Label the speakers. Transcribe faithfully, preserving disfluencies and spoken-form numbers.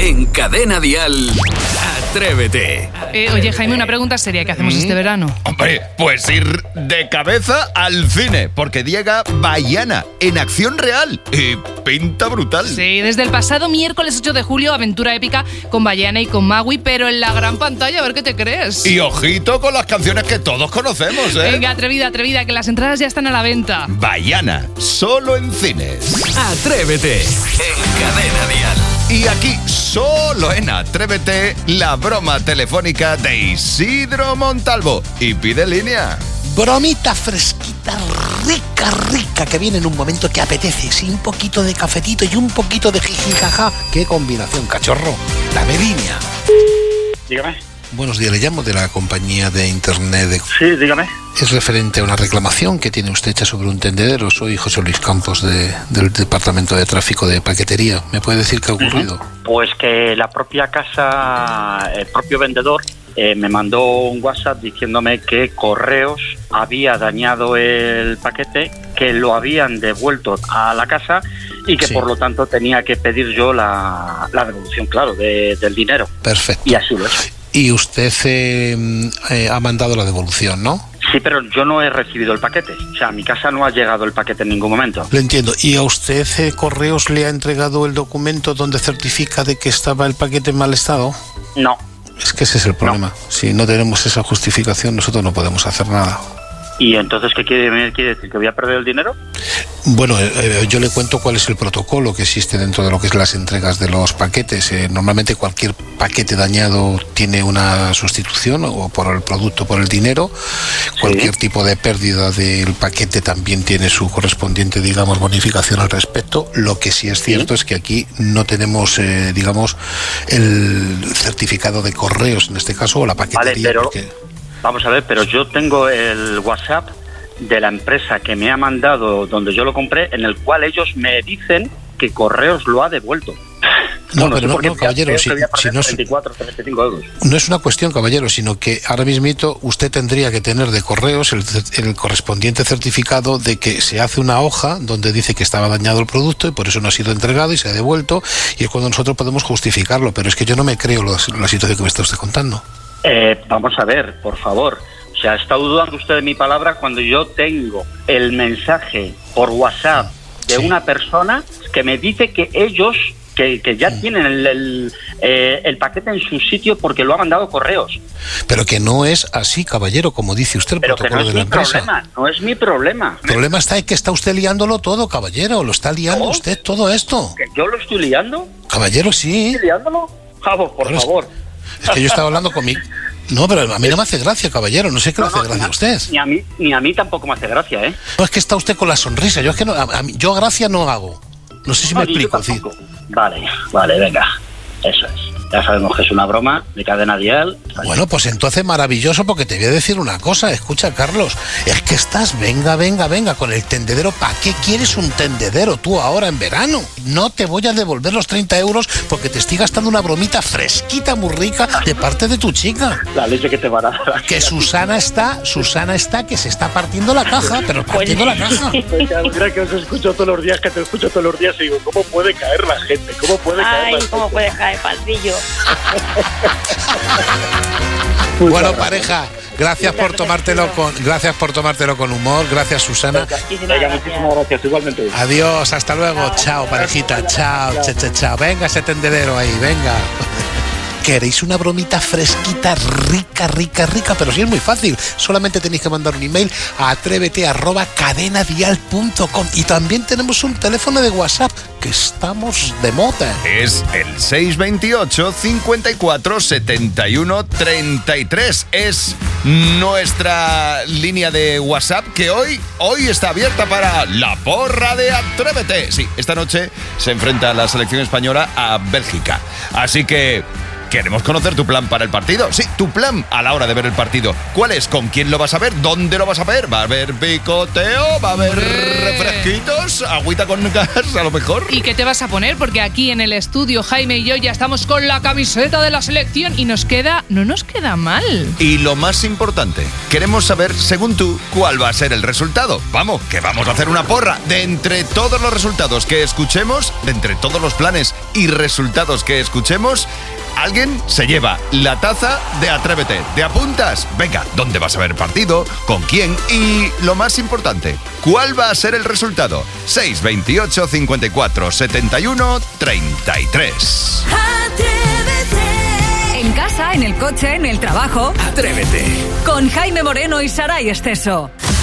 Speaker 1: En Cadena Dial, Atrévete.
Speaker 2: Eh, oye, Jaime, una pregunta seria. ¿Qué hacemos mm. este verano?
Speaker 3: Hombre, pues ir de cabeza al cine, porque llega Vaiana en acción real y pinta brutal.
Speaker 2: Sí, desde el pasado miércoles ocho de julio, aventura épica con Vaiana y con Magui, pero en la gran pantalla, a ver qué te crees.
Speaker 3: Y ojito con las canciones que todos conocemos, ¿eh?
Speaker 2: Venga, atrevida, atrevida, que las entradas ya están a la venta.
Speaker 3: Vaiana, solo en cines.
Speaker 1: Atrévete en Cadena Dial.
Speaker 3: Y aquí, solo en Atrévete, la broma telefónica de Isidro Montalvo. Y pide línea.
Speaker 4: Bromita fresquita, rica, rica, que viene en un momento que apetece. Sí, un poquito de cafetito y un poquito de jijijaja. ¡Qué combinación, cachorro! Dame línea.
Speaker 5: Dígame.
Speaker 4: Buenos días, le llamo de la compañía de internet de...
Speaker 5: Sí, dígame.
Speaker 4: Es referente a una reclamación que tiene usted hecha sobre un tendedero. Soy José Luis Campos de, del Departamento de Tráfico de Paquetería. ¿Me puede decir qué ha ocurrido?
Speaker 5: Uh-huh. Pues que la propia casa, el propio vendedor, eh, me mandó un WhatsApp diciéndome que Correos había dañado el paquete, que lo habían devuelto a la casa y que sí, por lo tanto tenía que pedir yo la, la devolución, claro, de, del dinero.
Speaker 4: Perfecto.
Speaker 5: Y así lo he hecho.
Speaker 4: Y usted eh, eh, ha mandado la devolución, ¿no?
Speaker 5: Sí, pero yo no he recibido el paquete. O sea, a mi casa no ha llegado el paquete en ningún momento.
Speaker 4: Lo entiendo. ¿Y a usted eh, Correos le ha entregado el documento donde certifica de que estaba el paquete en mal estado?
Speaker 5: No.
Speaker 4: Es que ese es el problema. No. Si no tenemos esa justificación, nosotros no podemos hacer nada.
Speaker 5: ¿Y entonces qué quiere, quiere decir? ¿Que voy a perder el dinero?
Speaker 4: Bueno, eh, yo le cuento cuál es el protocolo que existe dentro de lo que es las entregas de los paquetes. Eh, normalmente cualquier paquete dañado tiene una sustitución, o por el producto por el dinero. Sí. Cualquier tipo de pérdida del paquete también tiene su correspondiente, digamos, bonificación al respecto. Lo que sí es cierto, ¿sí?, es que aquí no tenemos, eh, digamos, el certificado de Correos, en este caso, o la paquetería.
Speaker 5: Vale, pero...
Speaker 4: porque...
Speaker 5: Vamos a ver, pero yo tengo el WhatsApp de la empresa que me ha mandado donde yo lo compré, en el cual ellos me dicen que Correos lo ha devuelto.
Speaker 4: No,
Speaker 5: bueno,
Speaker 4: pero no, no, caballero, si, si no,
Speaker 5: veinticuatro, treinta y cinco euros.
Speaker 4: No es una cuestión, caballero, sino que ahora mismito usted tendría que tener de Correos el, el correspondiente certificado de que se hace una hoja donde dice que estaba dañado el producto y por eso no ha sido entregado y se ha devuelto, y es cuando nosotros podemos justificarlo, pero es que yo no me creo la, la situación que me está usted contando.
Speaker 5: Eh, vamos a ver, por favor. O sea, ¿está dudando usted de mi palabra cuando yo tengo el mensaje por WhatsApp de sí. una persona que me dice que ellos, que, que ya sí. tienen el, el, eh, el paquete en su sitio porque lo ha mandado Correos?
Speaker 4: Pero que no es así, caballero, como dice usted el
Speaker 5: Pero
Speaker 4: protocolo
Speaker 5: que no es
Speaker 4: de la
Speaker 5: mi
Speaker 4: empresa.
Speaker 5: Problema, no es mi problema.
Speaker 4: El problema está en que está usted liándolo todo, caballero. Lo está liando ¿No? usted todo esto.
Speaker 5: ¿Que yo lo estoy liando?
Speaker 4: Caballero, sí.
Speaker 5: ¿Estoy liándolo? Javo, por
Speaker 4: pero
Speaker 5: favor.
Speaker 4: Es, es que yo estaba hablando con mi... No, pero a mí no me hace gracia, caballero. No sé qué no, le hace no, gracia a usted.
Speaker 5: Ni a, mí, ni a mí tampoco me hace gracia, ¿eh?
Speaker 4: No, es que está usted con la sonrisa. Yo es que no, a, a mí, yo gracia no hago. No sé si no, me explico. Sí.
Speaker 5: Vale, vale, venga. Eso es. Ya sabemos que es una broma de Cadena Dial.
Speaker 4: Bueno, pues entonces maravilloso, porque te voy a decir una cosa. Escucha, Carlos, es que estás, venga, venga, venga, con el tendedero. ¿Para qué quieres un tendedero tú ahora en verano? No te voy a devolver los treinta euros porque te estoy gastando una bromita fresquita, muy rica, de parte de tu chica.
Speaker 5: La leche que te van a dar.
Speaker 4: Que Susana está, Susana está, que se está partiendo la caja, pero partiendo la caja.
Speaker 5: Mira que os escucho todos los días, que te escucho todos los días y digo, ¿cómo puede caer la gente? ¿Cómo puede caer
Speaker 6: Ay,
Speaker 5: la gente?
Speaker 6: ¿cómo puede caer, palpillo?
Speaker 4: Bueno, pareja, gracias por tomártelo con gracias por tomártelo con humor, gracias, Susana.
Speaker 5: Venga, muchísimas gracias, igualmente.
Speaker 4: Adiós, hasta luego, chao, parejita, chao, chao, chao, chao. Venga ese tendedero ahí, venga. ¿Queréis una bromita fresquita, rica, rica, rica? Pero sí es muy fácil. Solamente tenéis que mandar un email a atrévete arroba cadenadial punto com. Y también tenemos un teléfono de WhatsApp, que estamos de moda.
Speaker 3: Es el seis veintiocho, cincuenta y cuatro, setenta y uno, treinta y tres. Es nuestra línea de WhatsApp, que hoy, hoy está abierta para la porra de Atrévete. Sí, esta noche se enfrenta la selección española a Bélgica. Así que... queremos conocer tu plan para el partido. Sí, tu plan a la hora de ver el partido. ¿Cuál es? ¿Con quién lo vas a ver? ¿Dónde lo vas a ver? ¿Va a haber picoteo? ¿Va a haber refresquitos? ¿Agüita con gas a lo mejor?
Speaker 2: ¿Y qué te vas a poner? Porque aquí en el estudio Jaime y yo ya estamos con la camiseta de la selección y nos queda, no nos queda mal.
Speaker 3: Y lo más importante, queremos saber, según tú, cuál va a ser el resultado. Vamos, que vamos a hacer una porra de entre todos los resultados que escuchemos, de entre todos los planes y resultados que escuchemos, alguien se lleva la taza de Atrévete. ¿Te apuntas? Venga, ¿dónde vas a ver el partido? ¿Con quién? Y lo más importante, ¿cuál va a ser el resultado? seis veintiocho cincuenta y cuatro setenta y uno treinta y tres.
Speaker 6: Atrévete. En casa, en el coche, en el trabajo.
Speaker 1: Atrévete.
Speaker 6: Con Jaime Moreno y Saray Esteso.